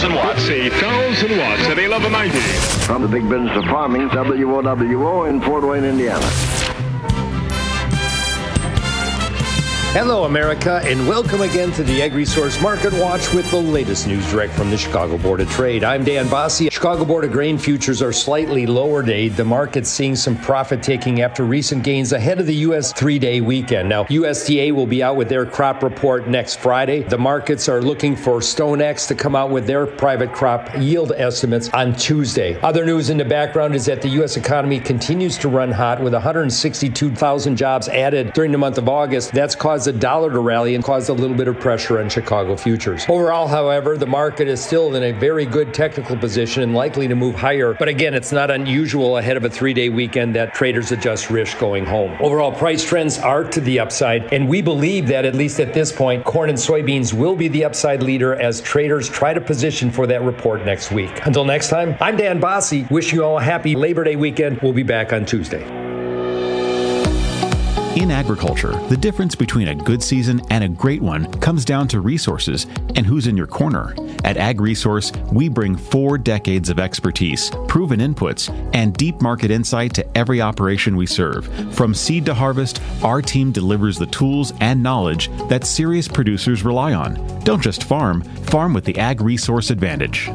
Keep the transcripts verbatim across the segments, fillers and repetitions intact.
thousand watts. It's a thousand watts at eleven ninety. From the big business of farming, W O W O in Fort Wayne, Indiana. Hello, America, and welcome again to the Ag Resource Market Watch with the latest news direct from the Chicago Board of Trade. I'm Dan Bossie. Chicago Board of Grain futures are slightly lower today. The market's seeing some profit taking after recent gains ahead of the U S three-day weekend. Now, U S D A will be out with their crop report next Friday. The markets are looking for StoneX to come out with their private crop yield estimates on Tuesday. Other news in the background is that the U S economy continues to run hot with one hundred sixty-two thousand jobs added during the month of August. That's caused the dollar to rally and caused a little bit of pressure on Chicago futures. Overall, however, the market is still in a very good technical position and likely to move higher. But again, it's not unusual ahead of a three-day weekend that traders adjust risk going home. Overall, price trends are to the upside, and we believe that at least at this point, corn and soybeans will be the upside leader as traders try to position for that report next week. Until next time, I'm Dan Bossie. Wish you all a happy Labor Day weekend. We'll be back on Tuesday. In agriculture, the difference between a good season and a great one comes down to resources and who's in your corner. At Ag Resource, we bring four decades of expertise, proven inputs, and deep market insight to every operation we serve. From seed to harvest, our team delivers the tools and knowledge that serious producers rely on. Don't just farm, farm with the Ag Resource advantage.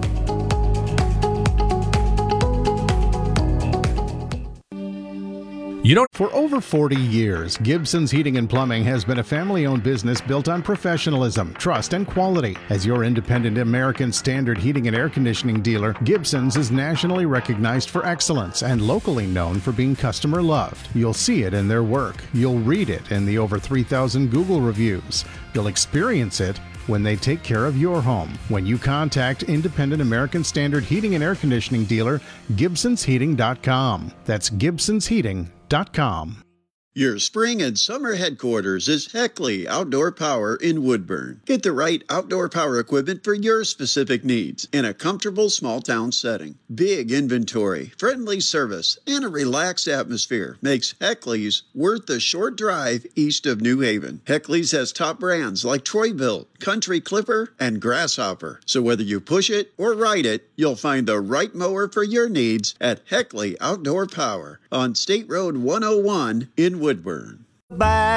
You know, for over forty years, Gibson's Heating and Plumbing has been a family-owned business built on professionalism, trust, and quality. As your independent American Standard heating and air conditioning dealer, Gibson's is nationally recognized for excellence and locally known for being customer loved. You'll see it in their work. You'll read it in the over three thousand Google reviews. You'll experience it when they take care of your home. When you contact independent American Standard heating and air conditioning dealer, Gibsons Heating dot com. That's Gibsons Heating dot com. Your spring and summer headquarters is Heckley Outdoor Power in Woodburn. Get the right outdoor power equipment for your specific needs in a comfortable small town setting. Big inventory, friendly service, and a relaxed atmosphere makes Heckley's worth the short drive east of New Haven. Heckley's has top brands like Troy-Bilt, Country Clipper, and Grasshopper. So whether you push it or ride it, you'll find the right mower for your needs at Heckley Outdoor Power on State Road one oh one in Woodburn. Bye.